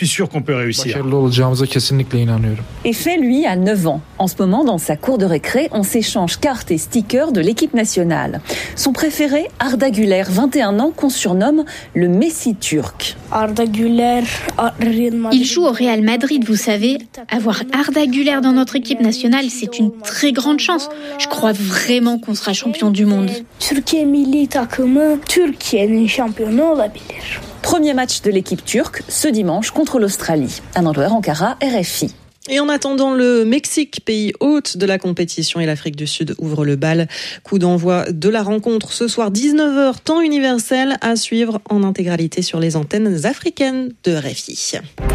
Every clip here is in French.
suis sûr qu'on peut réussir. Et fait, lui, a 9 ans. En ce moment, dans sa cour de récré, on s'échange cartes et stickers de l'équipe nationale. Son préféré, Arda Güler, 21 ans, qu'on surnomme le Messi turc. Il joue au Real Madrid, vous savez. Avoir Arda Güler dans notre équipe nationale, c'est une très grande chance. Je crois vraiment qu'on sera champion du monde. Premier match de l'équipe turque, ce dimanche, contre l'Australie. Anne Andouer, Ankara, RFI. Et en attendant, le Mexique, pays hôte de la compétition, et l'Afrique du Sud ouvre le bal. Coup d'envoi de la rencontre ce soir 19h, temps universel, à suivre en intégralité sur les antennes africaines de RFI.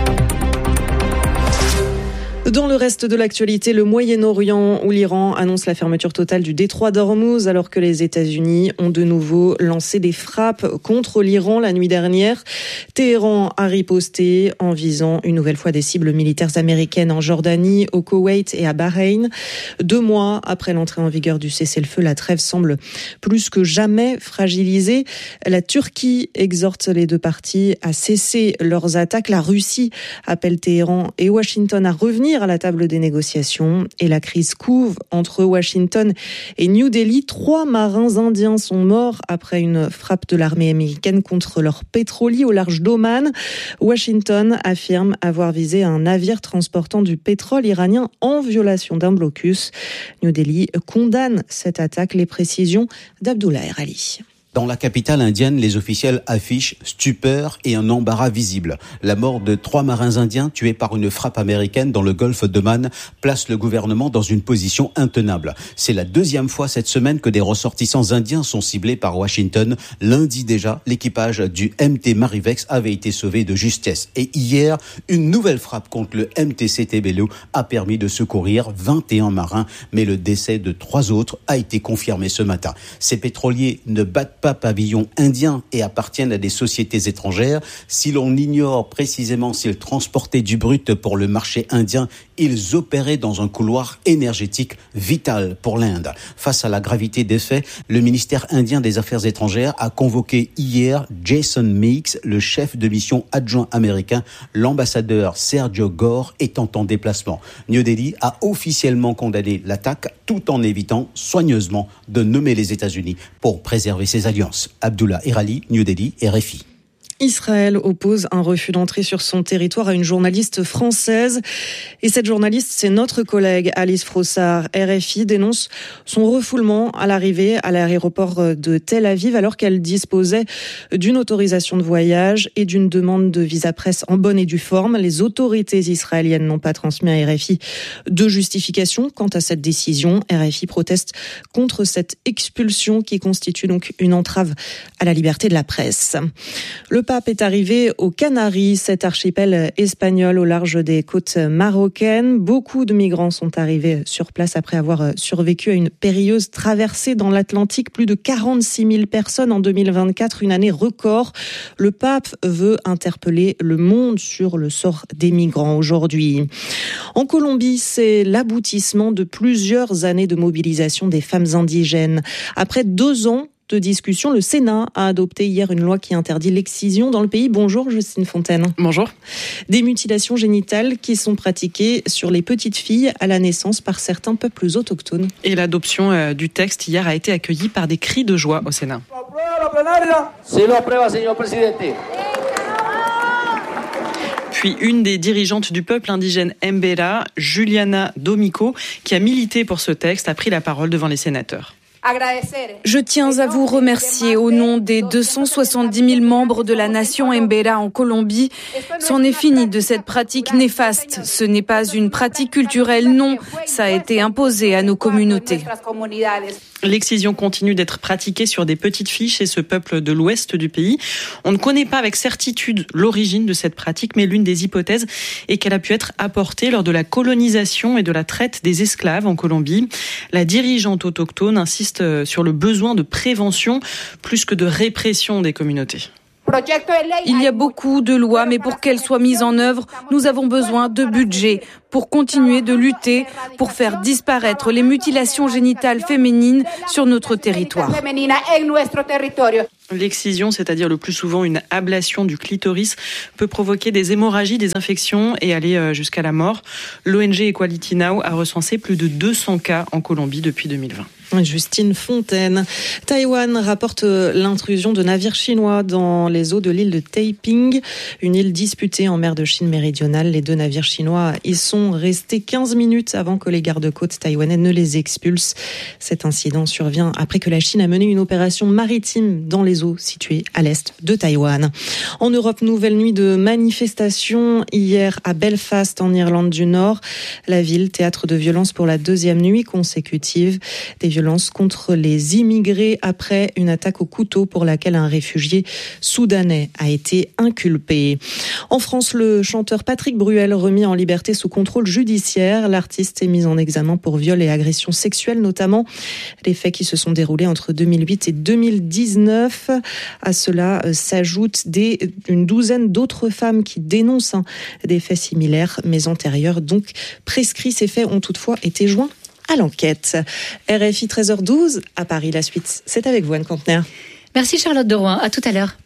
Dans le reste de l'actualité, le Moyen-Orient où l'Iran annonce la fermeture totale du détroit d'Ormuz alors que les États-Unis ont de nouveau lancé des frappes contre l'Iran la nuit dernière. Téhéran a riposté en visant une nouvelle fois des cibles militaires américaines en Jordanie, au Koweït et à Bahreïn. 2 mois après l'entrée en vigueur du cessez-le-feu, la trêve semble plus que jamais fragilisée. La Turquie exhorte les 2 parties à cesser leurs attaques. La Russie appelle Téhéran et Washington à revenir à la table des négociations et la crise couve entre Washington et New Delhi. 3 marins indiens sont morts après une frappe de l'armée américaine contre leur pétrolier au large d'Oman. Washington affirme avoir visé un navire transportant du pétrole iranien en violation d'un blocus. New Delhi condamne cette attaque. Les précisions d'Abdullah Erali. Dans la capitale indienne, les officiels affichent stupeur et un embarras visible. La mort de 3 marins indiens tués par une frappe américaine dans le golfe d'Oman place le gouvernement dans une position intenable. C'est la 2e fois cette semaine que des ressortissants indiens sont ciblés par Washington. Lundi déjà, l'équipage du MT Marivex avait été sauvé de justesse. Et hier, une nouvelle frappe contre le MTC Tebelo a permis de secourir 21 marins. Mais le décès de 3 autres a été confirmé ce matin. Ces pétroliers ne battent pas pavillon indien et appartiennent à des sociétés étrangères. Si l'on ignore précisément s'ils transportaient du brut pour le marché indien, ils opéraient dans un couloir énergétique vital pour l'Inde. Face à la gravité des faits, le ministère indien des Affaires étrangères a convoqué hier Jason Meeks, le chef de mission adjoint américain. L'ambassadeur Sergio Gore étant en déplacement. New Delhi a officiellement condamné l'attaque tout en évitant soigneusement de nommer les États-Unis pour préserver ses alliances. Abdullah Erali, New Delhi, RFI. Israël oppose un refus d'entrée sur son territoire à une journaliste française. Et cette journaliste, c'est notre collègue Alice Frossard. RFI dénonce son refoulement à l'arrivée à l'aéroport de Tel Aviv alors qu'elle disposait d'une autorisation de voyage et d'une demande de visa presse en bonne et due forme. Les autorités israéliennes n'ont pas transmis à RFI de justification quant à cette décision. RFI proteste contre cette expulsion qui constitue donc une entrave à la liberté de la presse. Le pape est arrivé aux Canaries, cet archipel espagnol au large des côtes marocaines. Beaucoup de migrants sont arrivés sur place après avoir survécu à une périlleuse traversée dans l'Atlantique. Plus de 46 000 personnes en 2024, une année record. Le pape veut interpeller le monde sur le sort des migrants aujourd'hui. En Colombie, c'est l'aboutissement de plusieurs années de mobilisation des femmes indigènes. Après 2 ans de discussion, le Sénat a adopté hier une loi qui interdit l'excision dans le pays. Bonjour Justine Fontaine. Bonjour. Des mutilations génitales qui sont pratiquées sur les petites filles à la naissance par certains peuples autochtones. Et l'adoption du texte hier a été accueillie par des cris de joie au Sénat. Puis une des dirigeantes du peuple indigène Mbera, Juliana Domico, qui a milité pour ce texte, a pris la parole devant les sénateurs. Je tiens à vous remercier au nom des 270 000 membres de la nation Mbera en Colombie. C'en est fini de cette pratique néfaste. Ce n'est pas une pratique culturelle, non. Ça a été imposé à nos communautés. L'excision continue d'être pratiquée sur des petites filles chez ce peuple de l'ouest du pays. On ne connaît pas avec certitude l'origine de cette pratique, mais l'une des hypothèses est qu'elle a pu être apportée lors de la colonisation et de la traite des esclaves en Colombie. La dirigeante autochtone insiste sur le besoin de prévention plus que de répression des communautés. Il y a beaucoup de lois, mais pour qu'elles soient mises en œuvre, nous avons besoin de budget pour continuer de lutter, pour faire disparaître les mutilations génitales féminines sur notre territoire. L'excision, c'est-à-dire le plus souvent une ablation du clitoris, peut provoquer des hémorragies, des infections et aller jusqu'à la mort. L'ONG Equality Now a recensé plus de 200 cas en Colombie depuis 2020. Justine Fontaine. Taïwan rapporte l'intrusion de navires chinois dans les eaux de l'île de Taiping, une île disputée en mer de Chine méridionale. Les 2 navires chinois y sont restés 15 minutes avant que les gardes-côtes taïwanais ne les expulsent. Cet incident survient après que la Chine a mené une opération maritime dans les eaux situées à l'est de Taïwan. En Europe, nouvelle nuit de manifestations hier à Belfast en Irlande du Nord. La ville, théâtre de violences pour la 2e nuit consécutive. Des violences contre les immigrés après une attaque au couteau pour laquelle un réfugié soudanais a été inculpé. En France, le chanteur Patrick Bruel remis en liberté sous contrôle judiciaire. L'artiste est mis en examen pour viol et agression sexuelle notamment. Les faits qui se sont déroulés entre 2008 et 2019. À cela s'ajoutent une douzaine d'autres femmes qui dénoncent des faits similaires mais antérieurs. Donc prescrits, ces faits ont toutefois été joints à l'enquête. RFI 13h12 à Paris. La suite, c'est avec vous, Anne Campner. Merci Charlotte de Rouen. À tout à l'heure.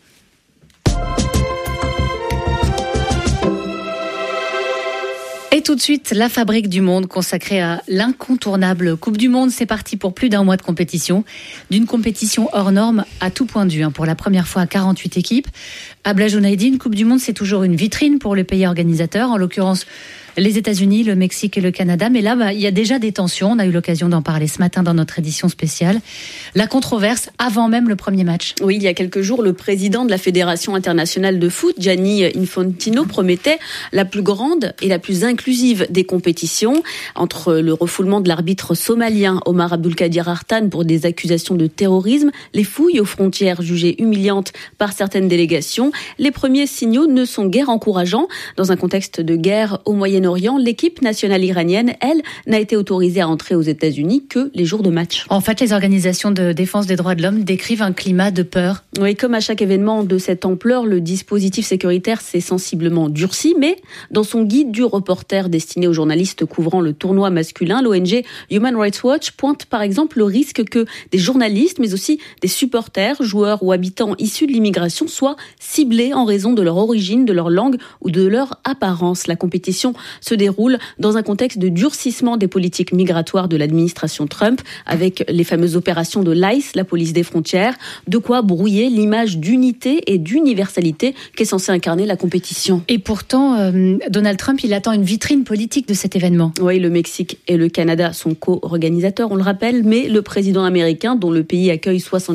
Et tout de suite, la fabrique du monde consacrée à l'incontournable Coupe du Monde. C'est parti pour plus d'1 mois de compétition. D'une compétition hors norme à tout point de vue. Pour la première fois à 48 équipes. À Blajoux une Coupe du Monde, c'est toujours une vitrine pour le pays organisateur. En l'occurrence, les États-Unis, le Mexique et le Canada. Mais là, il y a déjà des tensions. On a eu l'occasion d'en parler ce matin dans notre édition spéciale. La controverse avant même le premier match. Oui, il y a quelques jours, le président de la Fédération internationale de foot, Gianni Infantino, promettait la plus grande et la plus inclusive des compétitions. Entre le refoulement de l'arbitre somalien Omar Abdulkadir Artan pour des accusations de terrorisme, les fouilles aux frontières jugées humiliantes par certaines délégations, les premiers signaux ne sont guère encourageants. Dans un contexte de guerre au Moyen-Orient, l'équipe nationale iranienne, elle, n'a été autorisée à entrer aux États-Unis que les jours de match. En fait, les organisations de défense des droits de l'homme décrivent un climat de peur. Oui, comme à chaque événement de cette ampleur, le dispositif sécuritaire s'est sensiblement durci, mais dans son guide du reporter destiné aux journalistes couvrant le tournoi masculin, l'ONG Human Rights Watch pointe par exemple le risque que des journalistes, mais aussi des supporters, joueurs ou habitants issus de l'immigration soient ciblés en raison de leur origine, de leur langue ou de leur apparence. La compétition se déroule dans un contexte de durcissement des politiques migratoires de l'administration Trump, avec les fameuses opérations de l'ICE, la police des frontières, de quoi brouiller l'image d'unité et d'universalité qu'est censée incarner la compétition. Et pourtant, Donald Trump, il attend une vitrine politique de cet événement. Oui, le Mexique et le Canada sont co-organisateurs, on le rappelle, mais le président américain, dont le pays accueille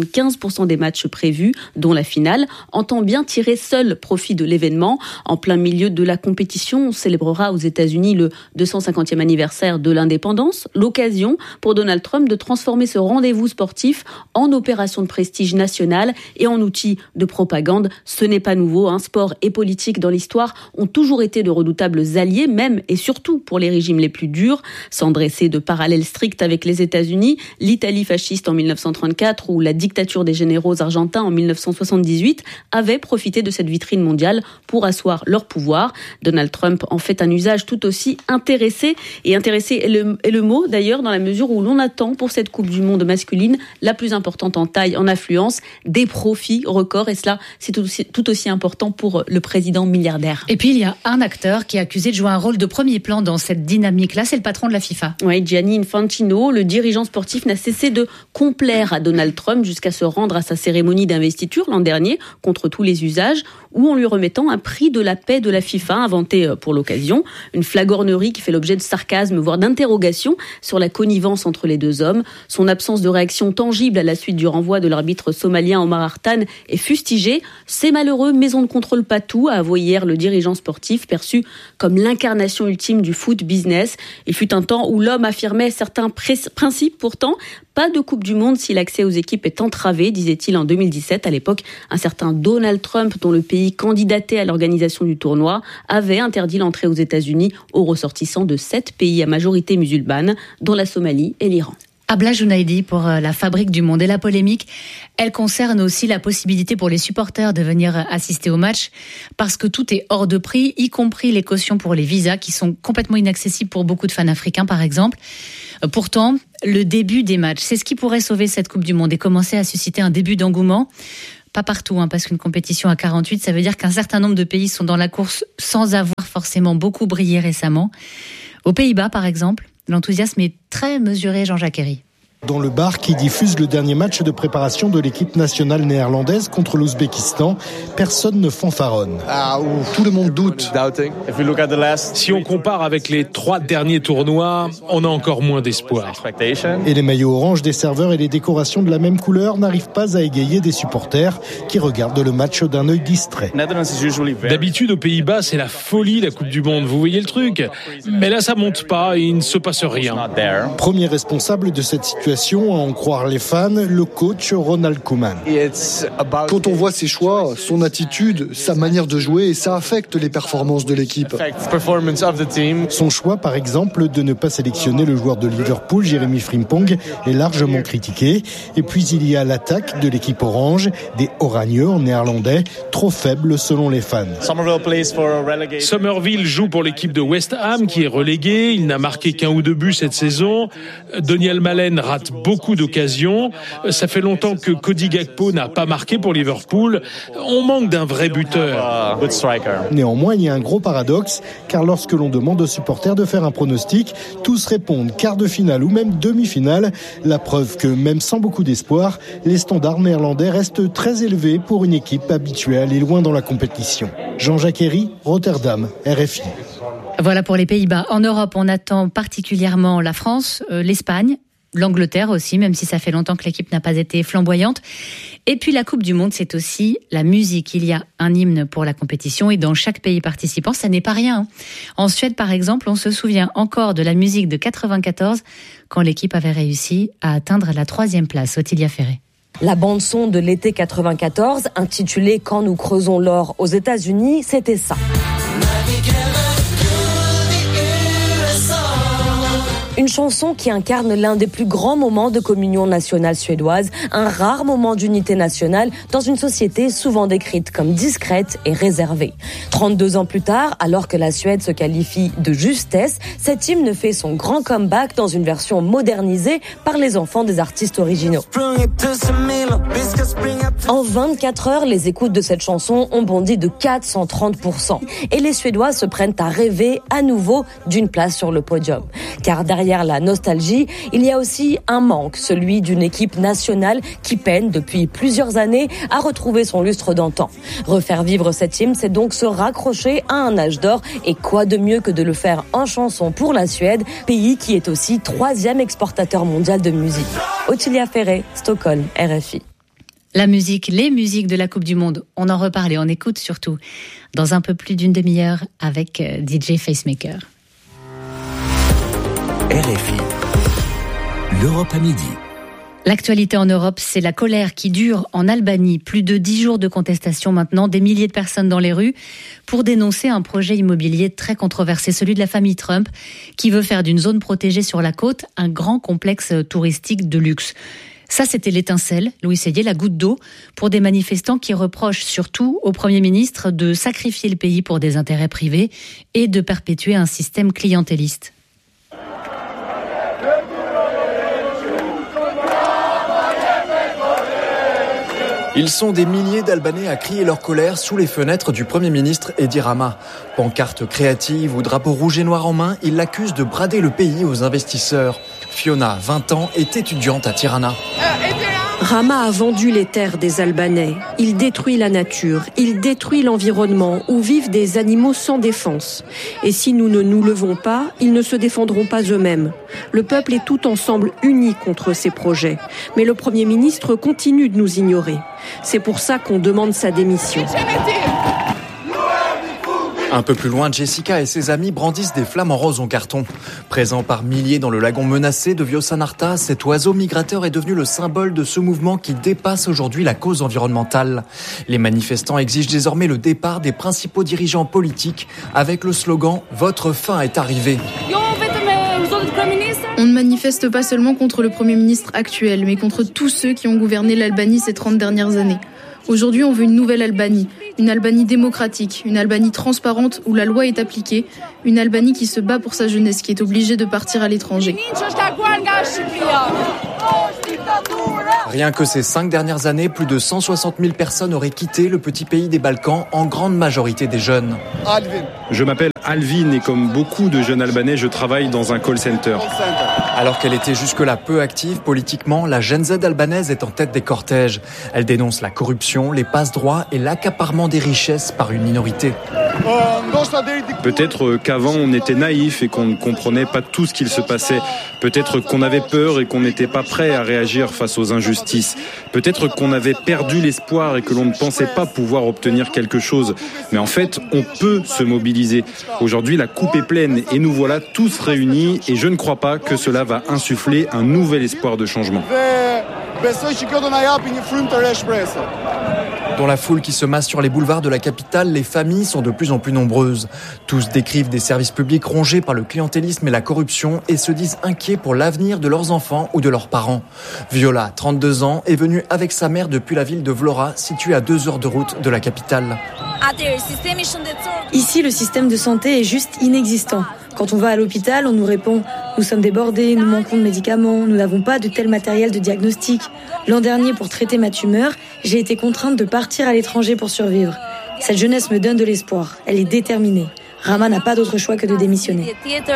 75% des matchs prévus, dont la finale, entend bien tirer seul profit de l'événement. En plein milieu de la compétition, on célébrera aux États-Unis le 250e anniversaire de l'indépendance, l'occasion pour Donald Trump de transformer ce rendez-vous sportif en opération de prestige nationale et en outil de propagande. Ce n'est pas nouveau, sport et politique dans l'histoire ont toujours été de redoutables alliés, même et surtout pour les régimes les plus durs. Sans dresser de parallèles stricts avec les États-Unis, l'Italie fasciste en 1934 ou la dictature des généraux argentins en 1978 avaient profité de cette vitrine mondiale pour asseoir leur pouvoir. Donald Trump en fait un usage tout aussi intéressé. Et intéressé est le mot d'ailleurs, dans la mesure où l'on attend pour cette Coupe du Monde masculine, la plus importante en taille, en affluence, des profits records. Et cela, c'est tout aussi important pour le président milliardaire. Et puis, il y a un acteur qui est accusé de jouer un rôle de premier plan dans cette dynamique-là, c'est le patron de la FIFA. Oui, Gianni Infantino, le dirigeant sportif, n'a cessé de complaire à Donald Trump jusqu'à se rendre à sa cérémonie d'investiture l'an dernier, contre tous les usages, ou en lui remettant un prix de la paix de la FIFA inventé pour l'occasion. Une flagornerie qui fait l'objet de sarcasme, voire d'interrogations sur la connivence entre les deux hommes. Son absence de réaction tangible à la suite du renvoi de l'arbitre somalien Omar Artan est fustigée. C'est malheureux, mais on ne contrôle pas tout, a avoué hier le dirigeant sportif, perçu comme l'incarnation ultime du foot business. Il fut un temps où l'homme affirmait certains principes, pourtant pas de Coupe du Monde si l'accès aux équipes est entravé, disait-il en 2017. À l'époque, un certain Donald Trump, dont le pays candidatait à l'organisation du tournoi, avait interdit l'entrée aux États-Unis aux ressortissants de 7 pays à majorité musulmane, dont la Somalie et l'Iran. Abla Jounaidi pour la Fabrique du Monde. Et la polémique, elle concerne aussi la possibilité pour les supporters de venir assister au match parce que tout est hors de prix, y compris les cautions pour les visas qui sont complètement inaccessibles pour beaucoup de fans africains par exemple. Pourtant, le début des matchs, c'est ce qui pourrait sauver cette Coupe du Monde et commencer à susciter un début d'engouement. Pas partout, parce qu'une compétition à 48, ça veut dire qu'un certain nombre de pays sont dans la course sans avoir forcément beaucoup brillé récemment. Aux Pays-Bas, par exemple, l'enthousiasme est très mesuré, Jean-Jacques Herry. Dans le bar qui diffuse le dernier match de préparation de l'équipe nationale néerlandaise contre l'Ouzbékistan, personne ne fanfaronne. Tout le monde doute. Si on compare avec les 3 derniers tournois, on a encore moins d'espoir. Et les maillots orange des serveurs et les décorations de la même couleur n'arrivent pas à égayer des supporters qui regardent le match d'un œil distrait. D'habitude, aux Pays-Bas, c'est la folie, la Coupe du Monde. Vous voyez le truc ? Mais là, ça monte pas et il ne se passe rien. Premier responsable de cette situation, à en croire les fans, le coach Ronald Koeman. Quand on voit ses choix, son attitude, sa manière de jouer, ça affecte les performances de l'équipe. Son choix, par exemple, de ne pas sélectionner le joueur de Liverpool, Jérémy Frimpong, est largement critiqué. Et puis il y a l'attaque de l'équipe orange, des Oranieux en néerlandais, trop faible selon les fans. Somerville joue pour l'équipe de West Ham qui est reléguée. Il n'a marqué qu'1 ou 2 buts cette saison. Daniel Malen rate beaucoup d'occasions. Ça fait longtemps que Cody Gakpo n'a pas marqué pour Liverpool. On manque d'un vrai buteur. Néanmoins, il y a un gros paradoxe, car lorsque l'on demande aux supporters de faire un pronostic, tous répondent quart de finale ou même demi-finale. La preuve que, même sans beaucoup d'espoir, les standards néerlandais restent très élevés pour une équipe habituée à aller loin dans la compétition. Jean-Jacques Herry, Rotterdam, RFI. Voilà pour les Pays-Bas. En Europe, on attend particulièrement la France, l'Espagne, l'Angleterre aussi, même si ça fait longtemps que l'équipe n'a pas été flamboyante. Et puis la Coupe du Monde, c'est aussi la musique. Il y a un hymne pour la compétition et dans chaque pays participant, ça n'est pas rien. En Suède, par exemple, on se souvient encore de la musique de 94 quand l'équipe avait réussi à atteindre la 3e place. Ottilia Ferré. La bande-son de l'été 94, intitulée « Quand nous creusons l'or aux États-Unis », c'était ça. Une chanson qui incarne l'un des plus grands moments de communion nationale suédoise, un rare moment d'unité nationale dans une société souvent décrite comme discrète et réservée. 32 ans plus tard, alors que la Suède se qualifie de justesse, cet hymne fait son grand comeback dans une version modernisée par les enfants des artistes originaux. En 24 heures, les écoutes de cette chanson ont bondi de 430%. Et les Suédois se prennent à rêver à nouveau d'une place sur le podium. Car derrière la nostalgie, il y a aussi un manque, celui d'une équipe nationale qui peine depuis plusieurs années à retrouver son lustre d'antan. Refaire vivre cet hymne, c'est donc se raccrocher à un âge d'or. Et quoi de mieux que de le faire en chanson pour la Suède, pays qui est aussi 3e exportateur mondial de musique. Ottilia Ferré, Stockholm, RFI. La musique, les musiques de la Coupe du Monde, on en reparle et on écoute surtout dans un peu plus d'une demi-heure avec DJ Facemaker. RFI, l'Europe à midi. L'actualité en Europe, c'est la colère qui dure en Albanie. Plus de 10 jours de contestation maintenant, des milliers de personnes dans les rues pour dénoncer un projet immobilier très controversé, celui de la famille Trump, qui veut faire d'une zone protégée sur la côte un grand complexe touristique de luxe. Ça, c'était l'étincelle, Louis Seydier, la goutte d'eau, pour des manifestants qui reprochent surtout au Premier ministre de sacrifier le pays pour des intérêts privés et de perpétuer un système clientéliste. Ils sont des milliers d'Albanais à crier leur colère sous les fenêtres du Premier ministre Edi Rama. Pancartes créatives ou drapeaux rouges et noirs en main, ils l'accusent de brader le pays aux investisseurs. Fiona, 20 ans, est étudiante à Tirana. Rama a vendu les terres des Albanais. Il détruit la nature, il détruit l'environnement où vivent des animaux sans défense. Et si nous ne nous levons pas, ils ne se défendront pas eux-mêmes. Le peuple est tout ensemble uni contre ces projets. Mais le Premier ministre continue de nous ignorer. C'est pour ça qu'on demande sa démission. Un peu plus loin, Jessica et ses amis brandissent des flamants roses en carton. Présent par milliers dans le lagon menacé de Viosanarta, cet oiseau migrateur est devenu le symbole de ce mouvement qui dépasse aujourd'hui la cause environnementale. Les manifestants exigent désormais le départ des principaux dirigeants politiques avec le slogan « Votre fin est arrivée ». On ne manifeste manifeste pas seulement contre le Premier ministre actuel, mais contre tous ceux qui ont gouverné l'Albanie ces 30 dernières années. Aujourd'hui, on veut une nouvelle Albanie, une Albanie démocratique, une Albanie transparente où la loi est appliquée, une Albanie qui se bat pour sa jeunesse, qui est obligée de partir à l'étranger. Rien que ces 5 dernières années, plus de 160 000 personnes auraient quitté le petit pays des Balkans, en grande majorité des jeunes. Je m'appelle Alvin et comme beaucoup de jeunes Albanais, je travaille dans un call center. Alors qu'elle était jusque-là peu active politiquement, la Gen Z albanaise est en tête des cortèges. Elle dénonce la corruption, les passe-droits et l'accaparement des richesses par une minorité. Peut-être qu'avant on était naïf et qu'on ne comprenait pas tout ce qu'il se passait. Peut-être qu'on avait peur et qu'on n'était pas prêt à réagir face aux injustices. Peut-être qu'on avait perdu l'espoir et que l'on ne pensait pas pouvoir obtenir quelque chose. Mais en fait, on peut se mobiliser. Aujourd'hui, la coupe est pleine et nous voilà tous réunis et je ne crois pas que cela va insuffler un nouvel espoir de changement. Dans la foule qui se masse sur les boulevards de la capitale, les familles sont de plus en plus nombreuses. Tous décrivent des services publics rongés par le clientélisme et la corruption et se disent inquiets pour l'avenir de leurs enfants ou de leurs parents. Viola, 32 ans, est venue avec sa mère depuis la ville de Vlora, située à 2 heures de route de la capitale. Ici, le système de santé est juste inexistant. Quand on va à l'hôpital, on nous répond « Nous sommes débordés, nous manquons de médicaments, nous n'avons pas de tel matériel de diagnostic. » L'an dernier, pour traiter ma tumeur, j'ai été contrainte de partir à l'étranger pour survivre. Cette jeunesse me donne de l'espoir. Elle est déterminée. Rama n'a pas d'autre choix que de démissionner.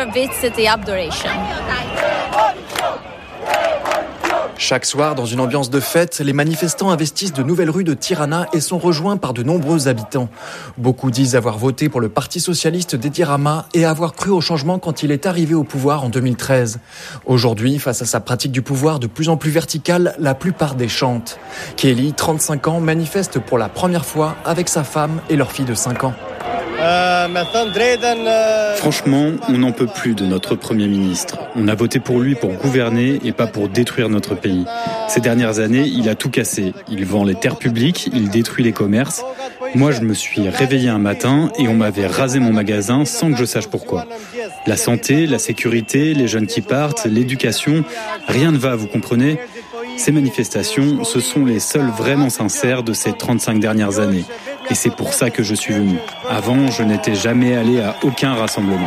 Chaque soir, dans une ambiance de fête, les manifestants investissent de nouvelles rues de Tirana et sont rejoints par de nombreux habitants. Beaucoup disent avoir voté pour le Parti socialiste d'Edi Rama et avoir cru au changement quand il est arrivé au pouvoir en 2013. Aujourd'hui, face à sa pratique du pouvoir de plus en plus verticale, la plupart déchantent. Kelly, 35 ans, manifeste pour la première fois avec sa femme et leur fille de 5 ans. Franchement, on n'en peut plus de notre Premier ministre. On a voté pour lui pour gouverner et pas pour détruire notre pays. Ces dernières années, il a tout cassé. Il vend les terres publiques, il détruit les commerces. Moi, je me suis réveillé un matin et on m'avait rasé mon magasin sans que je sache pourquoi. La santé, la sécurité, les jeunes qui partent, l'éducation, rien ne va, vous comprenez ? Ces manifestations, ce sont les seules vraiment sincères de ces 35 dernières années. Et c'est pour ça que je suis venu. Avant, je n'étais jamais allé à aucun rassemblement.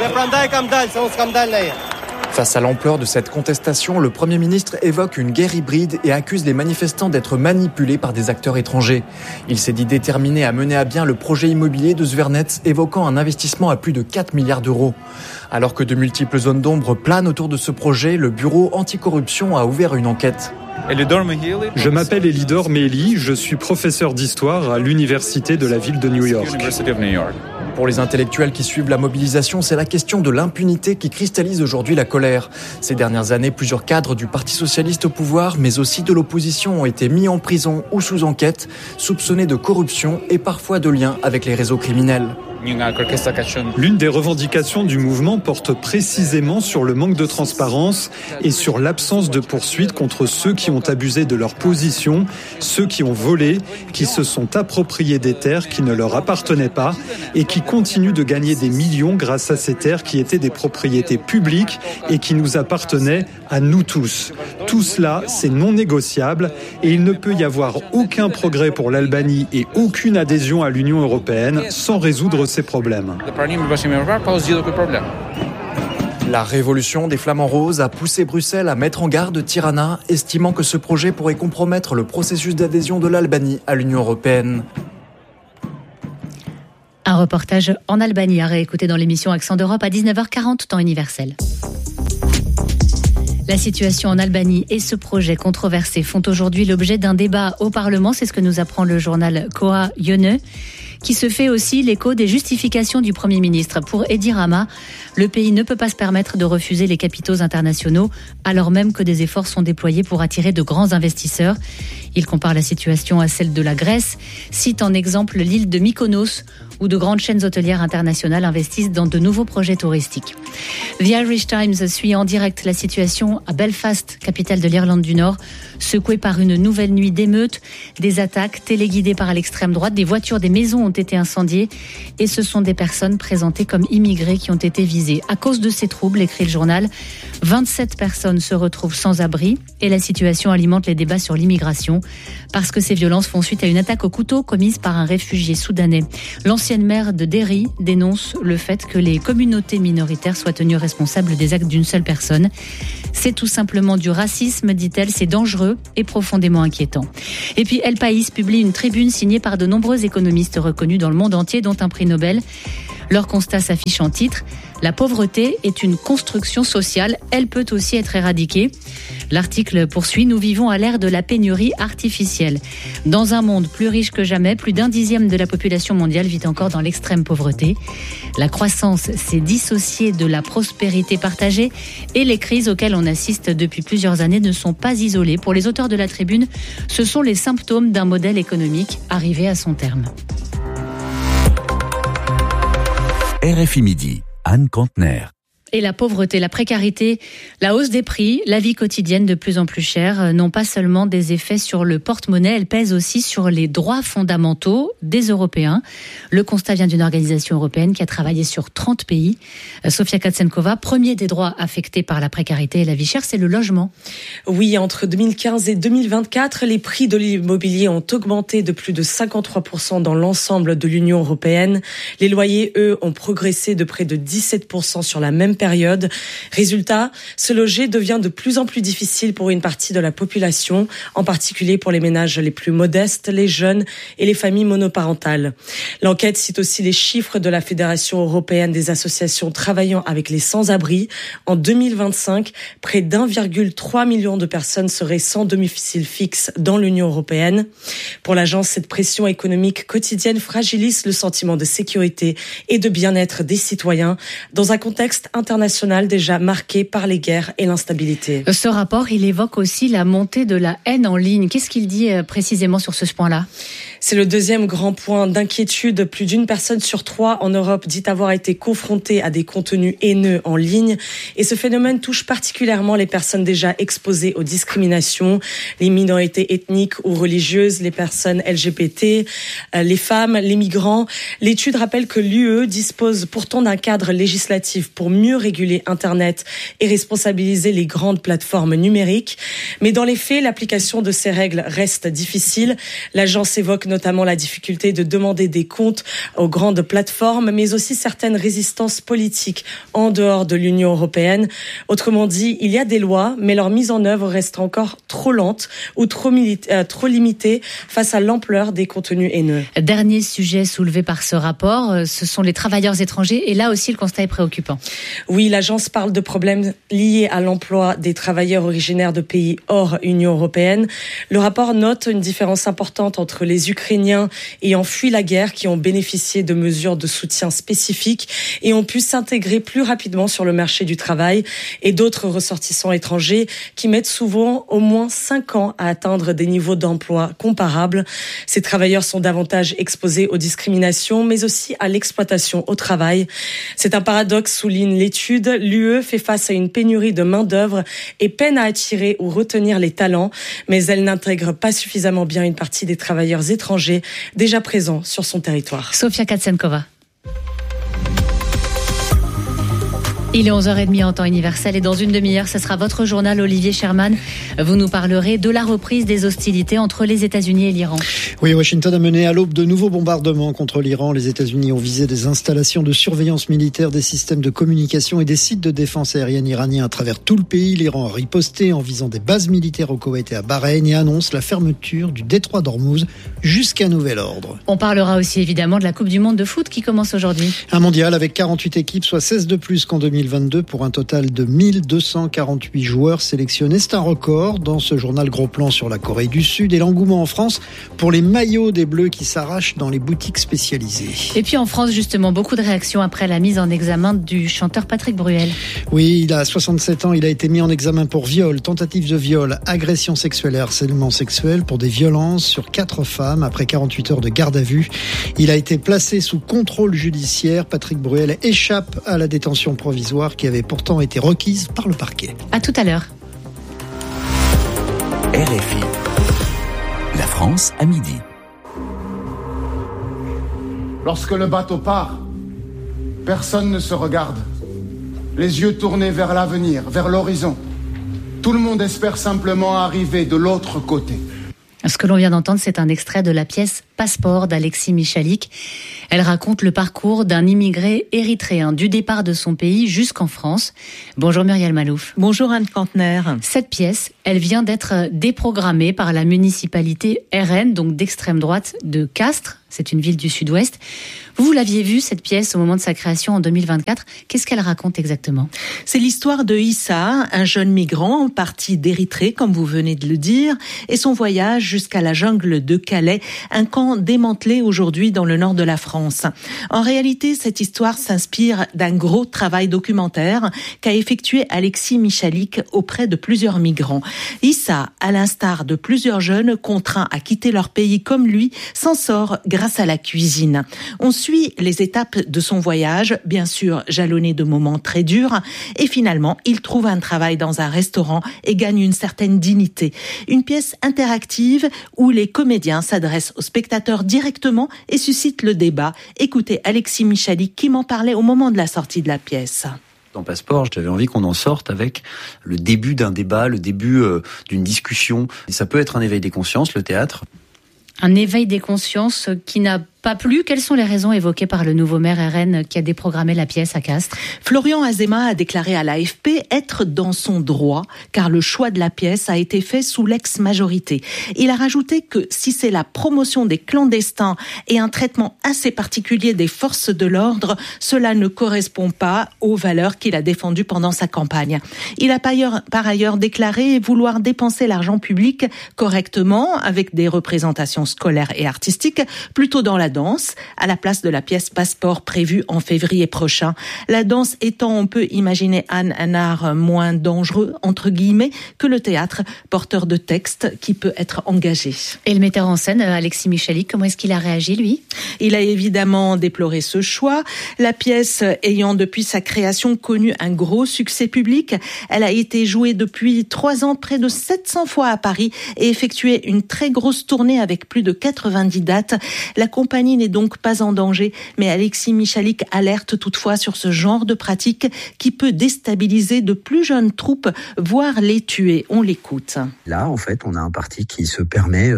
Face à l'ampleur de cette contestation, le Premier ministre évoque une guerre hybride et accuse les manifestants d'être manipulés par des acteurs étrangers. Il s'est dit déterminé à mener à bien le projet immobilier de Zvernets, évoquant un investissement à plus de 4 milliards d'euros. Alors que de multiples zones d'ombre planent autour de ce projet, le bureau anticorruption a ouvert une enquête. Je m'appelle Elidor Mehli, je suis professeur d'histoire à l'université de la ville de New York. Pour les intellectuels qui suivent la mobilisation, c'est la question de l'impunité qui cristallise aujourd'hui la colère. Ces dernières années, plusieurs cadres du Parti socialiste au pouvoir, mais aussi de l'opposition, ont été mis en prison ou sous enquête, soupçonnés de corruption et parfois de liens avec les réseaux criminels. L'une des revendications du mouvement porte précisément sur le manque de transparence et sur l'absence de poursuite contre ceux qui ont abusé de leur position, ceux qui ont volé, qui se sont appropriés des terres qui ne leur appartenaient pas et qui continuent de gagner des millions grâce à ces terres qui étaient des propriétés publiques et qui nous appartenaient à nous tous. Tout cela, c'est non négociable et il ne peut y avoir aucun progrès pour l'Albanie et aucune adhésion à l'Union européenne sans résoudre ces problèmes. La révolution des flamants roses a poussé Bruxelles à mettre en garde Tirana, estimant que ce projet pourrait compromettre le processus d'adhésion de l'Albanie à l'Union européenne. Un reportage en Albanie à réécouter dans l'émission Accent d'Europe à 19h40 temps universel. La situation en Albanie et ce projet controversé font aujourd'hui l'objet d'un débat au Parlement. C'est ce que nous apprend le journal Koa Yönü, qui se fait aussi l'écho des justifications du Premier ministre. Pour Edi Rama, le pays ne peut pas se permettre de refuser les capitaux internationaux, alors même que des efforts sont déployés pour attirer de grands investisseurs. Il compare la situation à celle de la Grèce, cite en exemple l'île de Mykonos, où de grandes chaînes hôtelières internationales investissent dans de nouveaux projets touristiques. The Irish Times suit en direct la situation à Belfast, capitale de l'Irlande du Nord, secouée par une nouvelle nuit d'émeutes, des attaques téléguidées par l'extrême droite, des voitures, des maisons ont été incendiées et ce sont des personnes présentées comme immigrées qui ont été visées. À cause de ces troubles, écrit le journal, 27 personnes se retrouvent sans abri et la situation alimente les débats sur l'immigration parce que ces violences font suite à une attaque au couteau commise par un réfugié soudanais. L'ancienne maire de Derry dénonce le fait que les communautés minoritaires soient tenues responsables des actes d'une seule personne. C'est tout simplement du racisme, dit-elle, c'est dangereux et profondément inquiétant. Et puis El País publie une tribune signée par de nombreux économistes reconnus dans le monde entier, dont un prix Nobel. Leur constat s'affiche en titre « La pauvreté est une construction sociale, elle peut aussi être éradiquée ». L'article poursuit « Nous vivons à l'ère de la pénurie artificielle. Dans un monde plus riche que jamais, plus d'un dixième de la population mondiale vit encore dans l'extrême pauvreté. La croissance s'est dissociée de la prospérité partagée et les crises auxquelles on assiste depuis plusieurs années ne sont pas isolées. Pour les auteurs de la tribune, ce sont les symptômes d'un modèle économique arrivé à son terme. RFI Midi, Anne Kantner. Et la pauvreté, la précarité, la hausse des prix, la vie quotidienne de plus en plus chère n'ont pas seulement des effets sur le porte-monnaie, elles pèsent aussi sur les droits fondamentaux des Européens. Le constat vient d'une organisation européenne qui a travaillé sur 30 pays. Sofia Katsenkova, premier des droits affectés par la précarité et la vie chère, c'est le logement. Oui, entre 2015 et 2024, les prix de l'immobilier ont augmenté de plus de 53% dans l'ensemble de l'Union européenne. Les loyers, eux, ont progressé de près de 17% sur la même période. Résultat, se loger devient de plus en plus difficile pour une partie de la population, en particulier pour les ménages les plus modestes, les jeunes et les familles monoparentales. L'enquête cite aussi les chiffres de la Fédération européenne des associations travaillant avec les sans-abri. En 2025, près d'1,3 million de personnes seraient sans domicile fixe dans l'Union européenne. Pour l'agence, cette pression économique quotidienne fragilise le sentiment de sécurité et de bien-être des citoyens dans un contexte international déjà marqué par les guerres et l'instabilité. Ce rapport, il évoque aussi la montée de la haine en ligne. Qu'est-ce qu'il dit précisément sur ce point-là ? C'est le deuxième grand point d'inquiétude. Plus d'une personne sur 3 en Europe dit avoir été confrontée à des contenus haineux en ligne. Et ce phénomène touche particulièrement les personnes déjà exposées aux discriminations, les minorités ethniques ou religieuses, les personnes LGBT, les femmes, les migrants. L'étude rappelle que l'UE dispose pourtant d'un cadre législatif pour mieux réguler Internet et responsabiliser les grandes plateformes numériques. Mais dans les faits, l'application de ces règles reste difficile. L'agence évoque notamment la difficulté de demander des comptes aux grandes plateformes, mais aussi certaines résistances politiques en dehors de l'Union européenne. Autrement dit, il y a des lois, mais leur mise en œuvre reste encore trop lente ou trop limitée face à l'ampleur des contenus haineux. Dernier sujet soulevé par ce rapport, ce sont les travailleurs étrangers. Et là aussi, le constat est préoccupant. Oui, l'agence parle de problèmes liés à l'emploi des travailleurs originaires de pays hors Union européenne. Le rapport note une différence importante entre les Ukrainiens ayant fui la guerre qui ont bénéficié de mesures de soutien spécifiques et ont pu s'intégrer plus rapidement sur le marché du travail et d'autres ressortissants étrangers qui mettent souvent au moins 5 ans à atteindre des niveaux d'emploi comparables. Ces travailleurs sont davantage exposés aux discriminations mais aussi à l'exploitation au travail. C'est un paradoxe, souligne l'étude. L'UE fait face à une pénurie de main-d'œuvre et peine à attirer ou retenir les talents, mais elle n'intègre pas suffisamment bien une partie des travailleurs étrangers déjà présents sur son territoire. Sofia Katsenkova. Il est 11h30 en temps universel et dans une demi-heure, ce sera votre journal Olivier Sherman. Vous nous parlerez de la reprise des hostilités entre les États-Unis et l'Iran. Oui, Washington a mené à l'aube de nouveaux bombardements contre l'Iran. Les États-Unis ont visé des installations de surveillance militaire, des systèmes de communication et des sites de défense aérienne iraniens à travers tout le pays. L'Iran a riposté en visant des bases militaires au Koweït et à Bahreïn et annonce la fermeture du détroit d'Ormuz jusqu'à nouvel ordre. On parlera aussi évidemment de la Coupe du Monde de foot qui commence aujourd'hui. Un mondial avec 48 équipes, soit 16 de plus qu'en 2000. 2022 pour un total de 1248 joueurs sélectionnés. C'est un record dans ce journal Gros Plan sur la Corée du Sud et l'engouement en France pour les maillots des Bleus qui s'arrachent dans les boutiques spécialisées. Et puis en France, justement, beaucoup de réactions après la mise en examen du chanteur Patrick Bruel. Oui, il a 67 ans, il a été mis en examen pour viol, tentative de viol, agression sexuelle et harcèlement sexuel pour des violences sur 4 femmes après 48 heures de garde à vue. Il a été placé sous contrôle judiciaire. Patrick Bruel échappe à la détention provisoire qui avait pourtant été requise par le parquet. À tout à l'heure. RFI. La France à midi. Lorsque le bateau part, personne ne se regarde. Les yeux tournés vers l'avenir, vers l'horizon. Tout le monde espère simplement arriver de l'autre côté. Ce que l'on vient d'entendre, c'est un extrait de la pièce Passeport d'Alexis Michalik. Elle raconte le parcours d'un immigré érythréen du départ de son pays jusqu'en France. Bonjour Muriel Malouf. Bonjour Anne Kantner. Cette pièce, elle vient d'être déprogrammée par la municipalité RN, donc d'extrême droite de Castres. C'est une ville du sud-ouest. Vous l'aviez vue, cette pièce, au moment de sa création en 2024. Qu'est-ce qu'elle raconte exactement ? C'est l'histoire de Issa, un jeune migrant parti d'Érythrée, comme vous venez de le dire, et son voyage jusqu'à la jungle de Calais, un camp démantelé aujourd'hui dans le nord de la France. En réalité, cette histoire s'inspire d'un gros travail documentaire qu'a effectué Alexis Michalik auprès de plusieurs migrants. Issa, à l'instar de plusieurs jeunes contraints à quitter leur pays comme lui, s'en sort grâce à la cuisine. On suit les étapes de son voyage, bien sûr jalonné de moments très durs, et finalement, il trouve un travail dans un restaurant et gagne une certaine dignité. Une pièce interactive où les comédiens s'adressent aux spectateurs directement et suscitent le débat. Écoutez Alexis Michalik qui m'en parlait au moment de la sortie de la pièce. Dans Passeport, j'avais envie qu'on en sorte avec le début d'un débat, le début d'une discussion. Et ça peut être un éveil des consciences, le théâtre. Un éveil des consciences qui n'a pas plu. Quelles sont les raisons évoquées par le nouveau maire RN qui a déprogrammé la pièce à Castres ? Florian Azéma a déclaré à l'AFP être dans son droit, car le choix de la pièce a été fait sous l'ex-majorité. Il a rajouté que si c'est la promotion des clandestins et un traitement assez particulier des forces de l'ordre, cela ne correspond pas aux valeurs qu'il a défendues pendant sa campagne. Il a par ailleurs déclaré vouloir dépenser l'argent public correctement, avec des représentations scolaires et artistiques, plutôt dans la danse, à la place de la pièce Passeport prévue en février prochain. La danse étant, on peut imaginer, Anne, un art moins dangereux, entre guillemets, que le théâtre, porteur de textes qui peut être engagé. Et le metteur en scène, Alexis Michalik, comment est-ce qu'il a réagi, lui ? Il a évidemment déploré ce choix. La pièce ayant depuis sa création connu un gros succès public, elle a été jouée depuis 3 ans près de 700 fois à Paris et effectué une très grosse tournée avec plus de 90 dates. La compagnie n'est donc pas en danger, mais Alexis Michalik alerte toutefois sur ce genre de pratique qui peut déstabiliser de plus jeunes troupes, voire les tuer. On l'écoute. Là, en fait, on a un parti qui se permet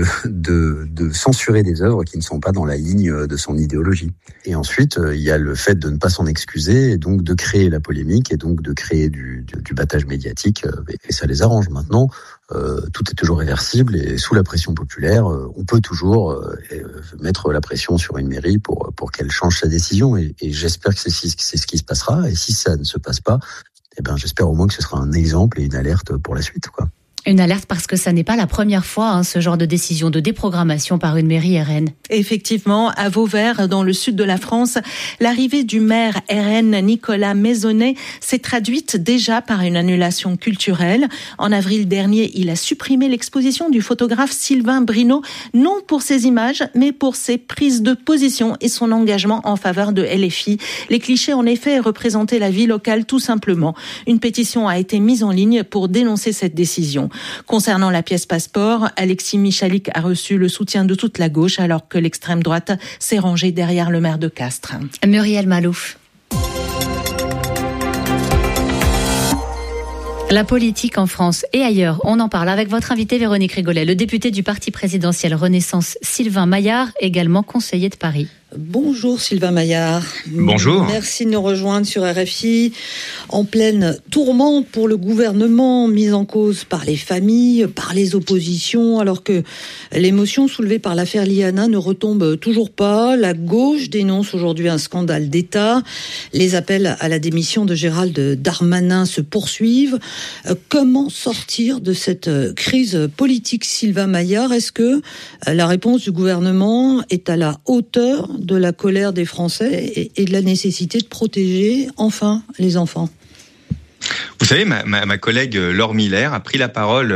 de censurer des œuvres qui ne sont pas dans la ligne de son idéologie. Et ensuite, il y a le fait de ne pas s'en excuser, et donc de créer la polémique, et donc de créer du battage médiatique, et ça les arrange. Maintenant, tout est toujours réversible, et sous la pression populaire, on peut toujours mettre la pression sur une mairie pour qu'elle change sa décision, et j'espère que c'est ce qui se passera, et si ça ne se passe pas, j'espère au moins que ce sera un exemple et une alerte pour la suite, quoi. Une alerte parce que ça n'est pas la première fois, ce genre de décision de déprogrammation par une mairie RN. Effectivement, à Vauvert, dans le sud de la France, l'arrivée du maire RN Nicolas Maisonnet s'est traduite déjà par une annulation culturelle. En avril dernier, il a supprimé l'exposition du photographe Sylvain Brino, non pour ses images, mais pour ses prises de position et son engagement en faveur de LFI. Les clichés, en effet, représentaient la vie locale tout simplement. Une pétition a été mise en ligne pour dénoncer cette décision. Concernant la pièce Passeport, Alexis Michalik a reçu le soutien de toute la gauche alors que l'extrême droite s'est rangée derrière le maire de Castres. Muriel Malouf. La politique en France et ailleurs, on en parle avec votre invité Véronique Rigolet, le député du parti présidentiel Renaissance Sylvain Maillard, également conseiller de Paris. Bonjour Sylvain Maillard. Bonjour. Merci de nous rejoindre sur RFI. En pleine tourmente pour le gouvernement, mise en cause par les familles, par les oppositions, alors que l'émotion soulevée par l'affaire Liana ne retombe toujours pas. La gauche dénonce aujourd'hui un scandale d'État. Les appels à la démission de Gérald Darmanin se poursuivent. Comment sortir de cette crise politique, Sylvain Maillard? Est-ce que la réponse du gouvernement est à la hauteur de la colère des Français et de la nécessité de protéger enfin les enfants? Vous savez, ma collègue Laure Miller a pris la parole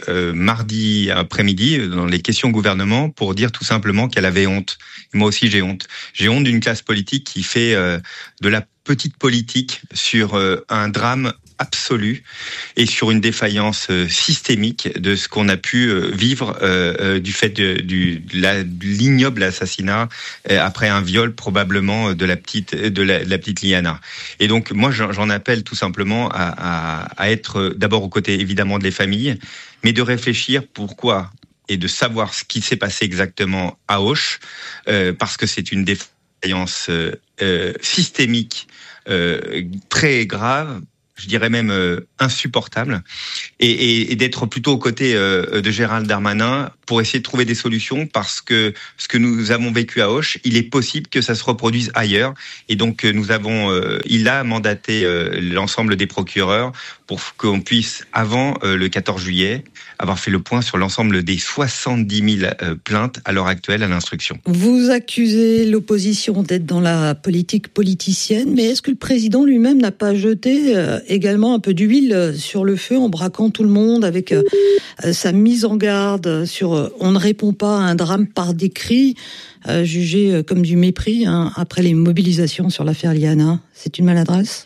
mardi après-midi dans les questions au gouvernement pour dire tout simplement qu'elle avait honte. Et moi aussi, j'ai honte. J'ai honte d'une classe politique qui fait de la petite politique sur un drame absolu et sur une défaillance systémique de ce qu'on a pu vivre du fait de l'ignoble assassinat après un viol probablement de la petite Liana. Et donc moi j'en appelle tout simplement à être d'abord aux côtés évidemment des familles, mais de réfléchir pourquoi et de savoir ce qui s'est passé exactement à Auch, parce que c'est une défaillance systémique très grave, je dirais même insupportable, et d'être plutôt aux côtés de Gérald Darmanin pour essayer de trouver des solutions, parce que ce que nous avons vécu à Auch, il est possible que ça se reproduise ailleurs, et donc il a mandaté l'ensemble des procureurs pour qu'on puisse, avant le 14 juillet, avoir fait le point sur l'ensemble des 70 000 plaintes à l'heure actuelle à l'instruction. Vous accusez l'opposition d'être dans la politique politicienne, mais est-ce que le président lui-même n'a pas jeté également un peu d'huile sur le feu en braquant tout le monde avec sa mise en garde sur on ne répond pas à un drame par des cris, jugé comme du mépris après les mobilisations sur l'affaire Liana? C'est une maladresse?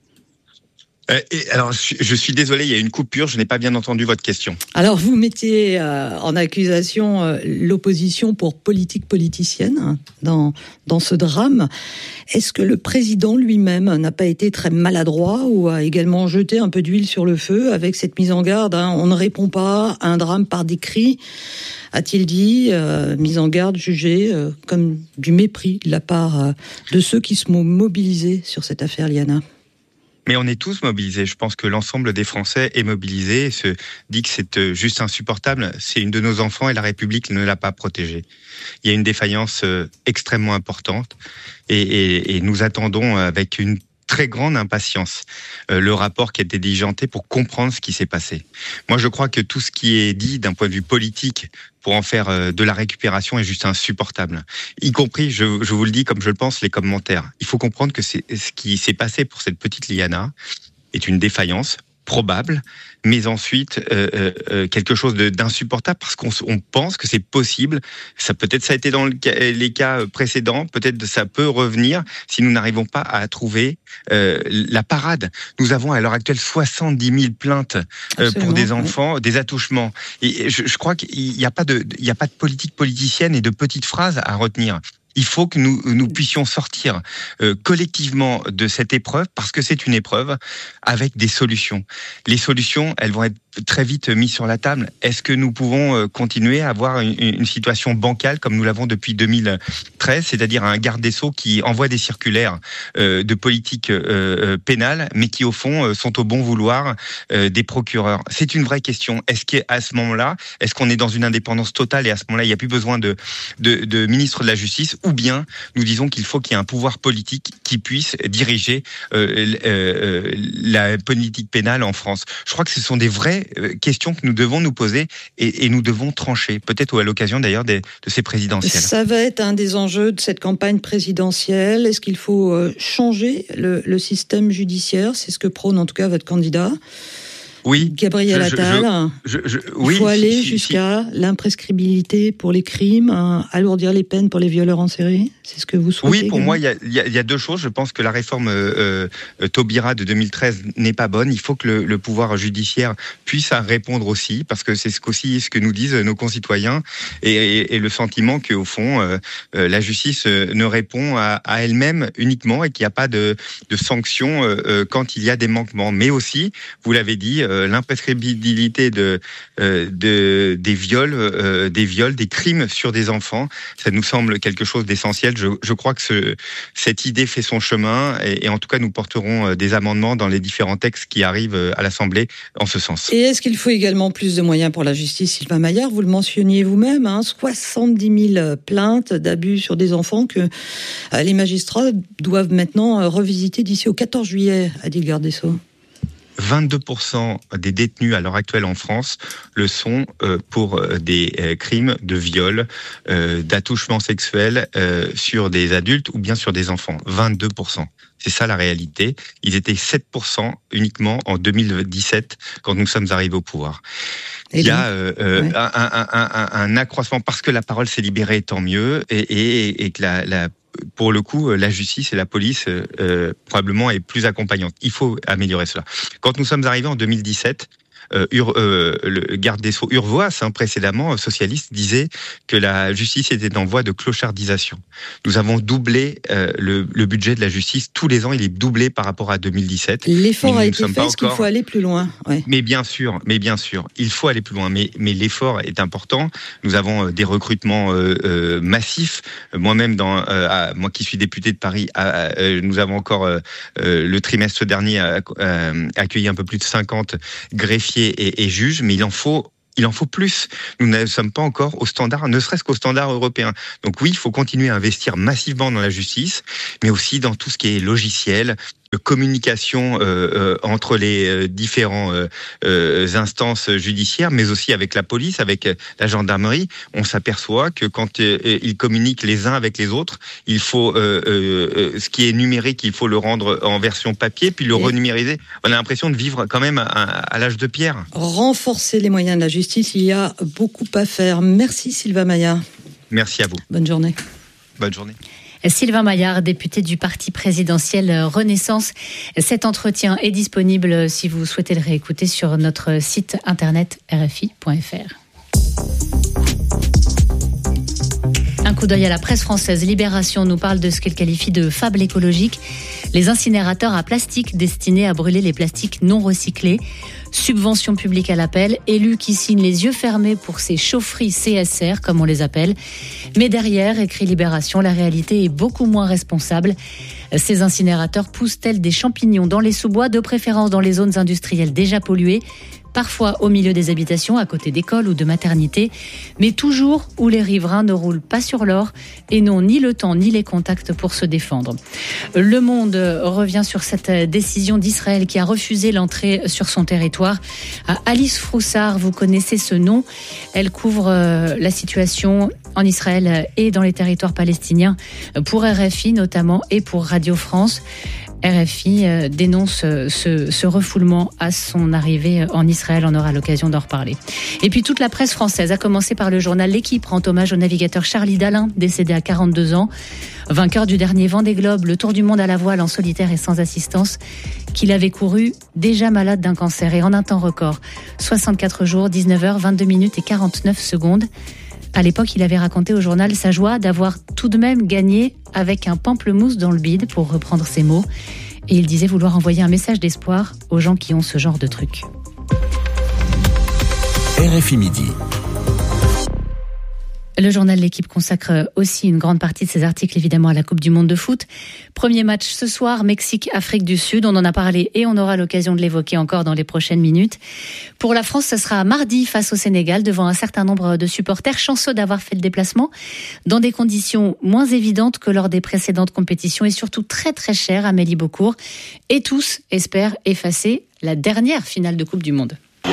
Alors, je suis désolé, il y a une coupure, je n'ai pas bien entendu votre question. Alors, vous mettiez en accusation l'opposition pour politique politicienne dans ce drame. Est-ce que le président lui-même n'a pas été très maladroit ou a également jeté un peu d'huile sur le feu avec cette mise en garde, on ne répond pas à un drame par des cris, a-t-il dit, mise en garde jugée comme du mépris de la part de ceux qui se sont mobilisés sur cette affaire Liana? Mais on est tous mobilisés. Je pense que l'ensemble des Français est mobilisé et se dit que c'est juste insupportable. C'est une de nos enfants et la République ne l'a pas protégée. Il y a une défaillance extrêmement importante et nous attendons avec une très grande impatience le rapport qui a été diligenté pour comprendre ce qui s'est passé. Moi, je crois que tout ce qui est dit d'un point de vue politique pour en faire de la récupération est juste insupportable. Y compris, je vous le dis comme je le pense, les commentaires. Il faut comprendre que ce qui s'est passé pour cette petite Liana est une défaillance probable, mais ensuite quelque chose d'insupportable parce qu'on pense que c'est possible. Ça a été dans les cas précédents, peut-être ça peut revenir si nous n'arrivons pas à trouver la parade. Nous avons à l'heure actuelle 70 000 plaintes pour des enfants, des attouchements. Et je crois qu'il n'y a pas de politique politicienne et de petites phrases à retenir. Il faut que nous puissions sortir collectivement de cette épreuve, parce que c'est une épreuve avec des solutions. Les solutions, elles vont être très vite mises sur la table. Est-ce que nous pouvons continuer à avoir une situation bancale comme nous l'avons depuis 2013, c'est-à-dire un garde des Sceaux qui envoie des circulaires de politique pénale, mais qui au fond sont au bon vouloir des procureurs? C'est une vraie question. Est-ce qu'à ce moment-là, est-ce qu'on est dans une indépendance totale et à ce moment-là, il n'y a plus besoin de ministre de la Justice? Ou bien nous disons qu'il faut qu'il y ait un pouvoir politique qui puisse diriger la politique pénale en France. Je crois que ce sont des vraies questions que nous devons nous poser et nous devons trancher, peut-être à l'occasion d'ailleurs de ces présidentielles. Ça va être un des enjeux de cette campagne présidentielle. Est-ce qu'il faut changer le système judiciaire? C'est ce que prône en tout cas votre candidat. Oui. Gabriel Attal. Il faut aller jusqu'à l'imprescriptibilité pour les crimes, alourdir les peines pour les violeurs en série. C'est ce que vous souhaitez? Oui, pour moi, il y a deux choses. Je pense que la réforme Taubira de 2013 n'est pas bonne. Il faut que le pouvoir judiciaire puisse répondre aussi, parce que c'est aussi ce que nous disent nos concitoyens et le sentiment qu'au fond, la justice ne répond à elle-même uniquement et qu'il n'y a pas de sanctions quand il y a des manquements. Mais aussi, vous l'avez dit, l'imprescriptibilité des viols, des crimes sur des enfants. Ça nous semble quelque chose d'essentiel. Je crois que cette idée fait son chemin et en tout cas nous porterons des amendements dans les différents textes qui arrivent à l'Assemblée en ce sens. Et est-ce qu'il faut également plus de moyens pour la justice, Sylvain Maillard? Vous le mentionniez vous-même, 70 000 plaintes d'abus sur des enfants que les magistrats doivent maintenant revisiter d'ici au 14 juillet, a dit le garde des Sceaux. 22% des détenus à l'heure actuelle en France le sont pour des crimes de viol, d'attouchement sexuel sur des adultes ou bien sur des enfants. 22%. C'est ça la réalité. Ils étaient 7% uniquement en 2017 quand nous sommes arrivés au pouvoir. Il y a un accroissement parce que la parole s'est libérée, tant mieux, et que pour le coup, la justice et la police probablement est plus accompagnante. Il faut améliorer cela. Quand nous sommes arrivés en 2017, le garde des Sceaux Urvoas, précédemment socialiste, disait que la justice était en voie de clochardisation. Nous avons doublé le budget de la justice. Tous les ans, il est doublé par rapport à 2017. L'effort a été fait, est-ce qu'il faut aller plus loin? Ouais. Mais bien sûr, il faut aller plus loin. Mais l'effort est important. Nous avons des recrutements massifs. Moi-même, moi qui suis député de Paris, nous avons encore le trimestre dernier accueilli un peu plus de 50 greffiers et juges, mais il en faut plus. Nous ne sommes pas encore au standard, ne serait-ce qu'au standard européen. Donc oui, il faut continuer à investir massivement dans la justice, mais aussi dans tout ce qui est logiciel, communication entre les différents instances judiciaires, mais aussi avec la police, avec la gendarmerie. On s'aperçoit que quand ils communiquent les uns avec les autres, il faut ce qui est numérique, il faut le rendre en version papier, puis le renumériser. On a l'impression de vivre quand même à l'âge de pierre. Renforcer les moyens de la justice, il y a beaucoup à faire. Merci Sylvain Maillard. Merci à vous. Bonne journée. Bonne journée. Sylvain Maillard, député du parti présidentiel Renaissance. Cet entretien est disponible si vous souhaitez le réécouter sur notre site internet rfi.fr. Un coup d'œil à la presse française. Libération nous parle de ce qu'elle qualifie de fable écologique. Les incinérateurs à plastique destinés à brûler les plastiques non recyclés. Subvention publique à l'appel, élus qui signent les yeux fermés pour ces chaufferies CSR, comme on les appelle. Mais derrière, écrit Libération, la réalité est beaucoup moins responsable. Ces incinérateurs poussent tels des champignons dans les sous-bois, de préférence dans les zones industrielles déjà polluées, parfois au milieu des habitations, à côté d'écoles ou de maternités, mais toujours où les riverains ne roulent pas sur l'or et n'ont ni le temps ni les contacts pour se défendre. Le Monde revient sur cette décision d'Israël qui a refusé l'entrée sur son territoire. Alice Froussard, vous connaissez ce nom. Elle couvre la situation en Israël et dans les territoires palestiniens pour RFI notamment et pour Radio France. RFI dénonce ce refoulement à son arrivée en Israël. On aura l'occasion d'en reparler. Et puis toute la presse française, à commencer par le journal L'Équipe, rend hommage au navigateur Charlie Dalin, décédé à 42 ans. Vainqueur du dernier Vendée Globe, le tour du monde à la voile en solitaire et sans assistance, qu'il avait couru déjà malade d'un cancer et en un temps record. 64 jours, 19 heures, 22 minutes et 49 secondes. À l'époque, il avait raconté au journal sa joie d'avoir tout de même gagné avec un pamplemousse dans le bide, pour reprendre ses mots. Et il disait vouloir envoyer un message d'espoir aux gens qui ont ce genre de truc. RFI Midi. Le journal L'Équipe consacre aussi une grande partie de ses articles évidemment à la Coupe du Monde de foot. Premier match ce soir, Mexique-Afrique du Sud. On en a parlé et on aura l'occasion de l'évoquer encore dans les prochaines minutes. Pour la France, ce sera mardi face au Sénégal devant un certain nombre de supporters chanceux d'avoir fait le déplacement dans des conditions moins évidentes que lors des précédentes compétitions et surtout très très chères, Amélie Beaucourt. Et tous espèrent effacer la dernière finale de Coupe du Monde.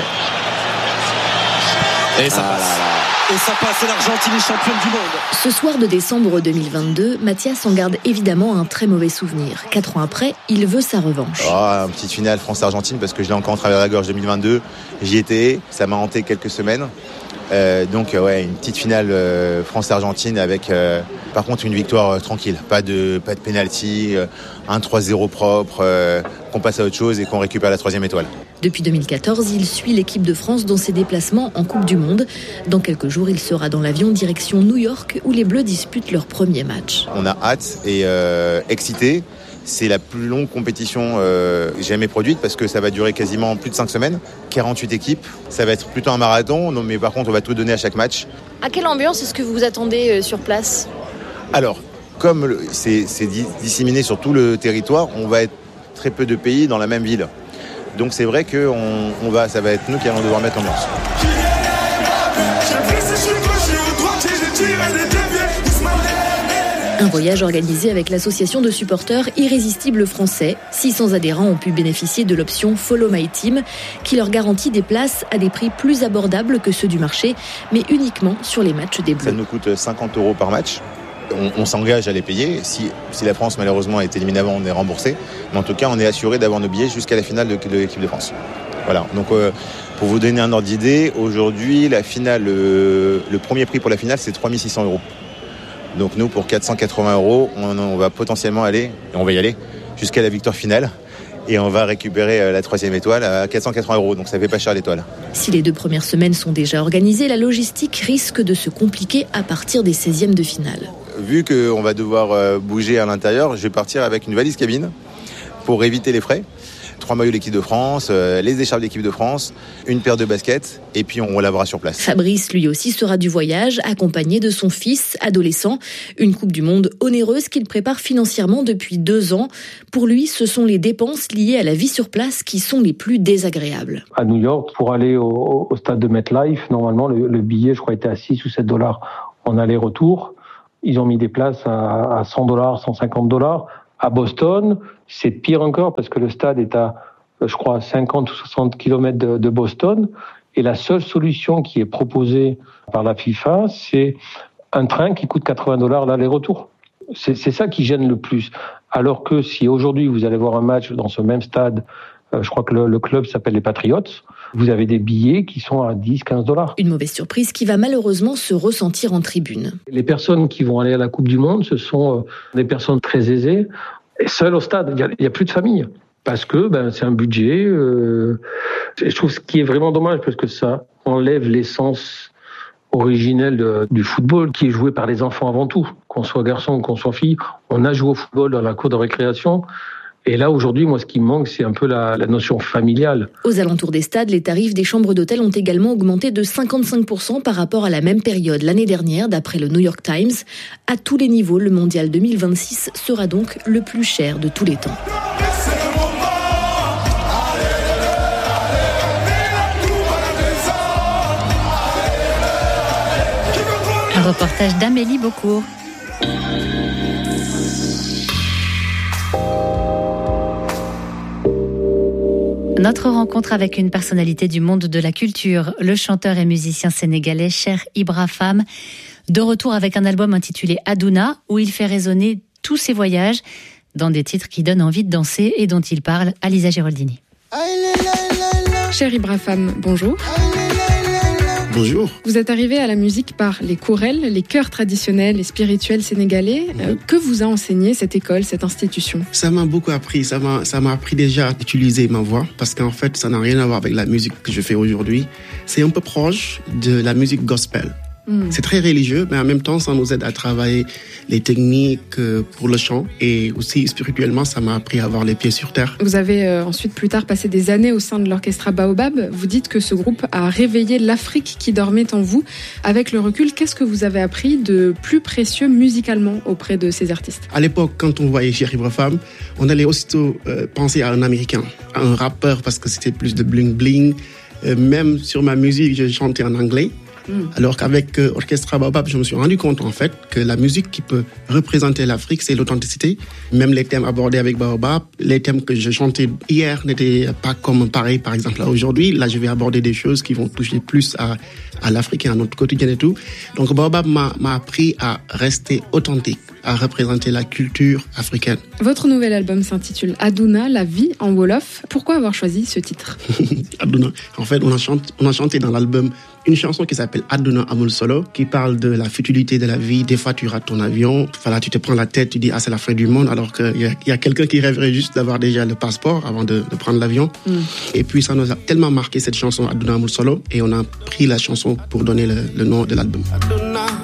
Et ça passe. Et ça passe, et l'Argentine est championne du monde. Ce soir de décembre 2022, Mathias en garde évidemment un très mauvais souvenir. 4 ans après, il veut sa revanche. Une petite finale France-Argentine, parce que je l'ai encore en travers de la gorge 2022. J'y étais, ça m'a hanté quelques semaines. Une petite finale France-Argentine avec par contre une victoire tranquille. Pas de pénalty, un 3-0 propre, qu'on passe à autre chose et qu'on récupère la 3e étoile. Depuis 2014, il suit l'équipe de France dans ses déplacements en Coupe du Monde. Dans quelques jours, il sera dans l'avion direction New York où les Bleus disputent leur premier match. On a hâte et excité. C'est la plus longue compétition jamais produite parce que ça va durer quasiment plus de 5 semaines, 48 équipes. Ça va être plutôt un marathon, mais par contre on va tout donner à chaque match. À quelle ambiance est-ce que vous vous attendez sur place ? Alors, comme c'est disséminé sur tout le territoire, on va être très peu de pays dans la même ville. Donc c'est vrai que ça va être nous qui allons devoir mettre l'ambiance. Un voyage organisé avec l'association de supporters Irrésistibles Français. 600 adhérents ont pu bénéficier de l'option Follow My Team qui leur garantit des places à des prix plus abordables que ceux du marché, mais uniquement sur les matchs des Bleus. Ça nous coûte 50 € par match. On s'engage à les payer. Si la France malheureusement est éliminée avant, on est remboursé. Mais en tout cas, on est assuré d'avoir nos billets jusqu'à la finale de l'équipe de France. Voilà. Donc pour vous donner un ordre d'idée, aujourd'hui, la finale, le premier prix pour la finale, c'est 3 600 €. Donc nous, pour 480 €, on va potentiellement aller, et on va y aller, jusqu'à la victoire finale. Et on va récupérer la 3e étoile à 480 €. Donc ça fait pas cher l'étoile. Si les 2 premières semaines sont déjà organisées, la logistique risque de se compliquer à partir des 16e de finale. Vu qu'on va devoir bouger à l'intérieur, je vais partir avec une valise cabine pour éviter les frais. 3 maillots de l'équipe de France, les écharpes de l'équipe de France, une paire de baskets, et puis on lavera sur place. Fabrice, lui aussi, sera du voyage, accompagné de son fils, adolescent. Une Coupe du Monde onéreuse qu'il prépare financièrement depuis 2 ans. Pour lui, ce sont les dépenses liées à la vie sur place qui sont les plus désagréables. À New York, pour aller au stade de MetLife, normalement, le billet, je crois, était à 6 ou 7 $ en aller-retour. Ils ont mis des places à 100 $, 150 $. À Boston, c'est pire encore parce que le stade est à, je crois, 50 ou 60 km de Boston. Et la seule solution qui est proposée par la FIFA, c'est un train qui coûte 80 $ l'aller-retour. C'est ça qui gêne le plus. Alors que si aujourd'hui vous allez voir un match dans ce même stade, je crois que le club s'appelle les Patriots, vous avez des billets qui sont à 10, 15 $. Une mauvaise surprise qui va malheureusement se ressentir en tribune. Les personnes qui vont aller à la Coupe du Monde, ce sont des personnes très aisées. Et seules au stade, il n'y a plus de famille. Parce que c'est un budget. Je trouve ce qui est vraiment dommage, parce que ça enlève l'essence originelle du football, qui est joué par les enfants avant tout. Qu'on soit garçon ou qu'on soit fille, on a joué au football dans la cour de récréation. Et là, aujourd'hui, moi, ce qui me manque, c'est un peu la notion familiale. Aux alentours des stades, les tarifs des chambres d'hôtel ont également augmenté de 55% par rapport à la même période l'année dernière, d'après le New York Times. À tous les niveaux, le Mondial 2026 sera donc le plus cher de tous les temps. Un reportage d'Amélie Beaucourt. Notre rencontre avec une personnalité du monde de la culture, le chanteur et musicien sénégalais Cheikh Ibra Fam, de retour avec un album intitulé Adouna, où il fait résonner tous ses voyages dans des titres qui donnent envie de danser et dont il parle à Lisa Giraldini. Cheikh Ibra Fam, bonjour. Bonjour. Vous êtes arrivé à la musique par les chorels, les chœurs traditionnels et spirituels sénégalais. Que vous a enseigné cette école, cette institution ? Ça m'a beaucoup appris. Ça m'a appris déjà à utiliser ma voix, parce qu'en fait, ça n'a rien à voir avec la musique que je fais aujourd'hui. C'est un peu proche de la musique gospel. C'est très religieux, mais en même temps, ça nous aide à travailler les techniques pour le chant. Et aussi, spirituellement, ça m'a appris à avoir les pieds sur terre. Vous avez ensuite, plus tard, passé des années au sein de l'orchestre Baobab. Vous dites que ce groupe a réveillé l'Afrique qui dormait en vous. Avec le recul, qu'est-ce que vous avez appris de plus précieux musicalement auprès de ces artistes ? À l'époque, quand on voyait Cheikh Ibra Fam, on allait aussitôt penser à un Américain, à un rappeur, parce que c'était plus de bling-bling. Même sur ma musique, je chantais en anglais. Alors qu'avec Orchestra Baobab, je me suis rendu compte en fait que la musique qui peut représenter l'Afrique, c'est l'authenticité. Même les thèmes abordés avec Baobab, les thèmes que je chantais hier n'étaient pas comme pareil, par exemple, là aujourd'hui. Là, je vais aborder des choses qui vont toucher plus à l'Afrique et à notre quotidien et tout. Donc Baobab m'a appris à rester authentique, à représenter la culture africaine. Votre nouvel album s'intitule Adouna, la vie en Wolof. Pourquoi avoir choisi ce titre ? Adouna. En fait, on a chanté dans l'album une chanson qui s'appelle Adouna Amul Solo, qui parle de la futilité de la vie. Des fois, tu rates ton avion. Voilà, tu te prends la tête, tu dis, c'est la fin du monde, alors qu'il y a quelqu'un qui rêverait juste d'avoir déjà le passeport avant de prendre l'avion. Et puis, ça nous a tellement marqué, cette chanson Adouna Amul Solo, et on a pris la chanson pour donner le nom de l'album.